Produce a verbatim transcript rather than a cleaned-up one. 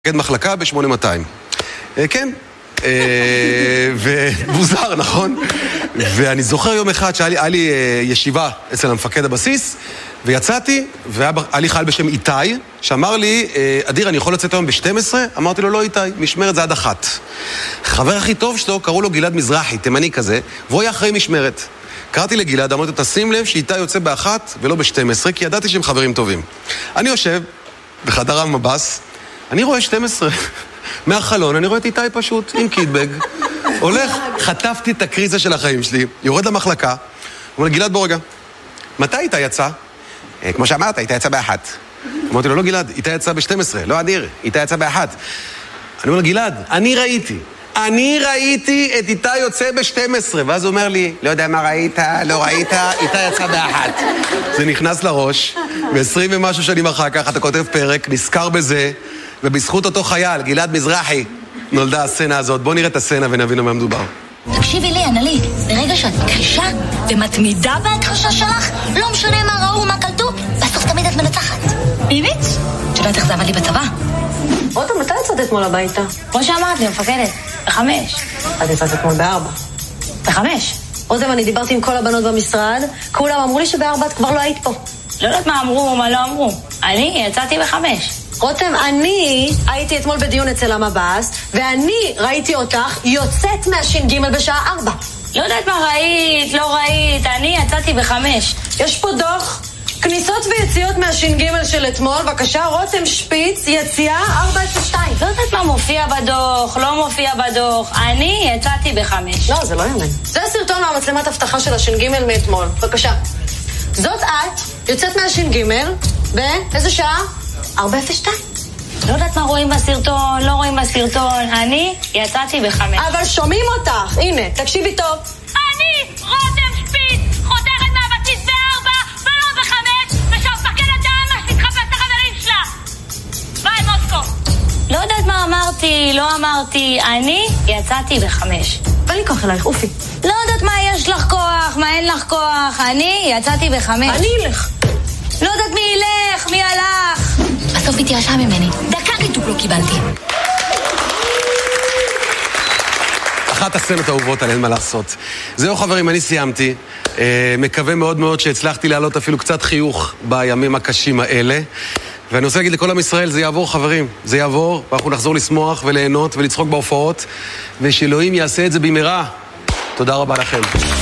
מפקד מחלקה ב-שמונה מאתיים. כן, ומוזר, נכון? ואני זוכר יום אחד שהיה לי ישיבה אצל המפקד הבסיס, ויצאתי, והיה לי חייל בשם איתי, שאמר לי, אדיר, אני יכול לצאת היום ב-שתים עשרה? אמרתי לו, לא איתי, משמרת זה עד אחת. חבר הכי טוב שלו, קראו לו גלעד מזרחי, תימני כזה, והוא היה אחרי משמרת. קראתי לגלעד, אמרתי לו, תשים לב שאיתי יוצא באחת ולא ב-שתים עשרה, כי ידעתי שהם חברים טובים. אני יושב בחדר המבס, אני רואה שתים עשרה. מהחלון, אני רואה את איתי פשוט, עם קיטבג. הולך, חטפתי את הקריזה של החיים שלי, יורד למחלקה, אומר לי, גלעד, בוא רגע. מתי איתי יצא? כמו שאמרת, איתי יצא באחת. אמרתי לו, לא גלעד, איתי יצא ב-שתים עשרה, לא אדיר, איתי יצא באחת. אני אומר לו, גלעד, אני ראיתי. אני ראיתי את איתי יוצא ב-שתים עשרה. ואז הוא אומר לי, לא יודע מה ראית, לא ראית, איתי יצא באחת. זה נכנס לראש, ב-עשרים ומשהו שנים אחר כך, אתה כותב פרק, נזכר בזה, ובזכות אותו חייל, גלעד מזרחי, נולדה הסצנה הזאת. בוא נראה את הסצנה ונבין על מה מדובר. תקשיבי לי, אנלי, ברגע שאת קשה ומתמידה בהכחשה שלך, לא משנה מה ראו ומה קלטו, בסוף תמיד את מנצחת. באמת? את יודעת איך זה עבד לי בצבא? רותם, מתי יצאת אתמול הביתה? כמו שאמרת לי, מפקדת, בחמש. את יצאת אתמול בארבע. בחמש? רותם, אני דיברתי עם כל הבנות במשרד, כולם אמרו לי שבארבע את כבר לא היית פה. לא יודעת מה אמרו ומה לא אמרו. אני יצאתי בחמש. רותם, אני הייתי אתמול בדיון אצל המבס, ואני ראיתי אותך יוצאת מהש"ג בשעה ארבע. לא יודעת מה ראית, לא ראית, אני יצאתי בחמש. יש פה דוח, כניסות ויציאות מהש"ג של אתמול, בבקשה, רותם שפיץ, יציאה ארבע אפס שתיים. לא יודעת מה מופיע בדוח, לא מופיע בדוח, אני יצאתי בחמש. לא, זה לא יאמן. זה הסרטון מהמצלמת הבטחה של הש"ג מאתמול, בבקשה. זאת את, יוצאת מהש"ג, באיזה שעה? ארבע אפס שתיים. לא יודעת מה רואים בסרטון, לא רואים בסרטון, אני יצאתי בחמש. אבל שומעים אותך, הנה, תקשיבי טוב. אני, רותם שפיץ, חותרת מהבסיס בארבע ולא בחמש, ושהמפקד הדמה שתתחפש את החברים שלה. ביי, מוסקו. לא יודעת מה אמרתי, לא אמרתי, אני יצאתי בחמש. בא לי כוח אלייך, אופי. לא יודעת מה יש לך כוח, מה אין לך כוח, אני יצאתי בחמש. אני אלך. לא יודעת מי ילך, מי הלך. בסוף התייאשה ממני. דקה ריתוק לא קיבלתי. אחת הסצנות האהובות, אין מה לעשות. זהו חברים, אני סיימתי. אה, מקווה מאוד מאוד שהצלחתי להעלות אפילו קצת חיוך בימים הקשים האלה. ואני רוצה להגיד לכל עם ישראל, זה יעבור חברים. זה יעבור, ואנחנו נחזור לשמוח וליהנות ולצחוק בהופעות. ושאלוהים יעשה את זה במהרה. תודה רבה לכם.